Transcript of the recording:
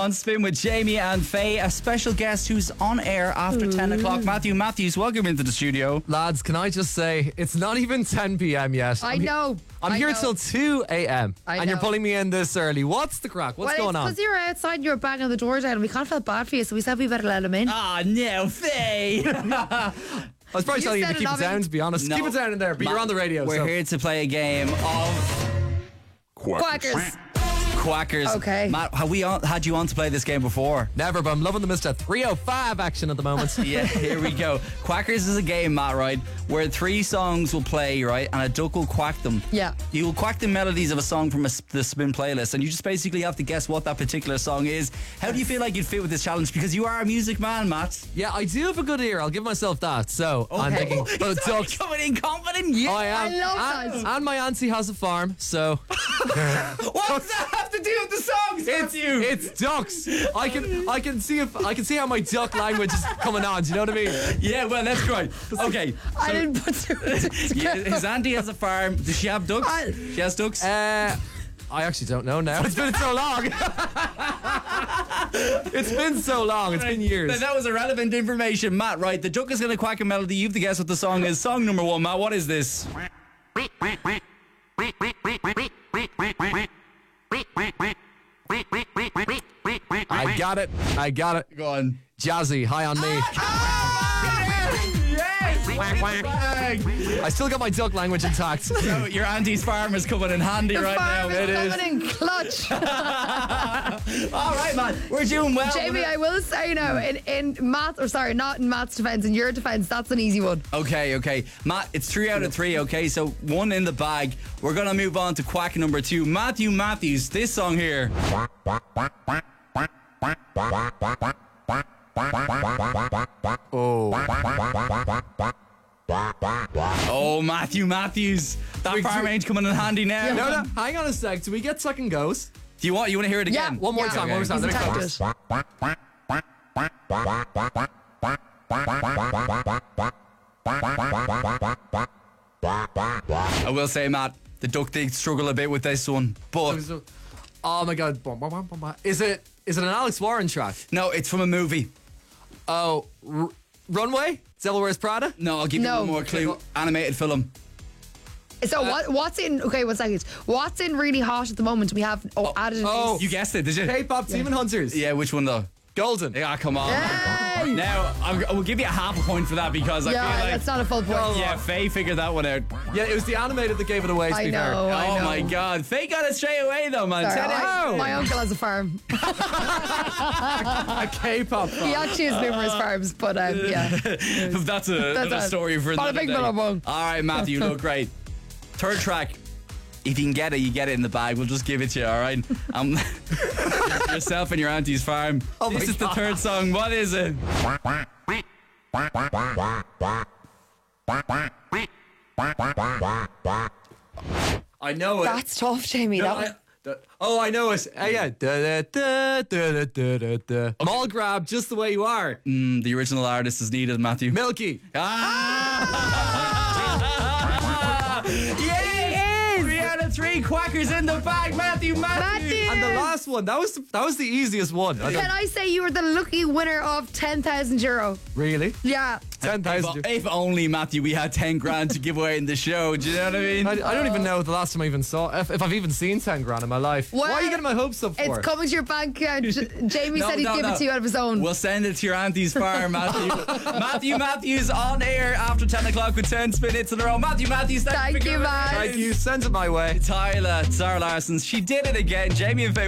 on Spin with Jamie and Faye, a special guest who's on air after 10 o'clock. Matthew Matthews, welcome into the studio. Lads, can I just say, it's not even 10 p.m. yet. I know. I'm here till 2 a.m. and you're pulling me in this early. What's the crack? What's going on? Because you were outside and you were banging the door down and we kind of felt bad for you, so we said we better let him in. Ah, no, Faye. I was probably telling you to keep it down, to be honest. No. Keep it down in there, but you're on the radio. We're here to play a game of Quackers. Quackers. Okay. Matt, have we had you on to play this game before? Never, but I'm loving the Mr. 305 action at the moment. Yeah, here we go. Quackers is a game, Matt, right, where 3 songs will play, right, and a duck will quack them. Yeah. You'll quack the melodies of a song from the Spin playlist, and you just basically have to guess what that particular song is. How do you feel like you'd fit with this challenge? Because you are a music man, Matt. Yeah, I do have a good ear. I'll give myself that. So I'm thinking, He's ducks. coming in confident. Yeah. I am. I love that. And my auntie has a farm, so What does that have to do with the songs, Matthew? it's ducks. I can see how my duck language is coming on. Do you know what I mean? Yeah, well, that's great. Okay. I didn't put two and two Yeah, together. his auntie has a farm. Does she have ducks? She has ducks? I actually don't know now. It's been so long. It's been so long. It's been years. That was irrelevant information. Matt, right, the duck is going to quack a melody. You have to guess what the song is. Song number 1, Matt, what is this? I got it. Go on. Jazzy, High on Me. I still got my duck language intact. So your auntie's farm is coming in handy The right farm now. is It is. coming in clutch. All right, man. We're doing well. Jamie, I will say now, in Matt, or sorry, not in Matt's defence, in your defence, that's an easy one. Okay. Matt, it's 3 out of 3, okay? So 1 in the bag. We're going to move on to quack number 2. Matthew Matthews, this song here. Oh, Matthew Matthews. That farm ain't coming in handy now. No, hang on a sec. Do we get second goes? Do you want to hear it again? Yeah. One more time. Okay. Let me He's practice. I will say, Matt, the duck did struggle a bit with this one, but Oh my god. Is it an Alex Warren track? no, it's from a movie. Oh, Runway? Devil Wears Prada? No, I'll give you No. one more clue. Animated film. So what's in, okay, 1 second. What's in really hot at the moment? We have added in You guessed it, did you? K-pop Demon Hunters. Yeah, which one though? Golden. Yeah, come on. Yay! Now, I will give you a half a point for that because I Yeah, feel like... that's not a full point. Yeah, Faye figured that one out. Yeah, it was the animated that gave it away, to I be fair. know. Oh my God. Faye got it straight away though, man. Sorry, 10 out. my uncle has a farm. A K-pop He actually has numerous farms, but yeah. That's another it. story for Bada another bing, day. bada boom. All right, Matthew, you look great. Third track. If you can get it, you get it in the bag. We'll just give it to you, all right? Yourself and your auntie's farm. Oh This my is the God. third song. What is it? I know it. That's tough, Jamie. I know it. Yeah. Mall grab, just the way you are. The original artist is needed, Matthew. Milky. Yay! 3 out of 3 quackers in the bag, Matthew. And the last one, that was the easiest one. Can I say you were the lucky winner of €10,000? Really? Yeah. 10,000. If only, Matthew, we had 10 grand to give away in the show. Do you know what I mean? I don't even know the last time I even saw, if I've even seen 10 grand in my life. Well, Why are you getting my hopes up for? It's coming to your bank account. Jamie said he'd give it to you out of his own. We'll send it to your auntie's farm, Matthew. Matthew Matthews on air after 10 o'clock with 10 spin hits in a row. Matthew Matthews, Thank you, man. Thank you. Send it my way. Tyler, Sarah Larson's. She did it again. Jamie and Faye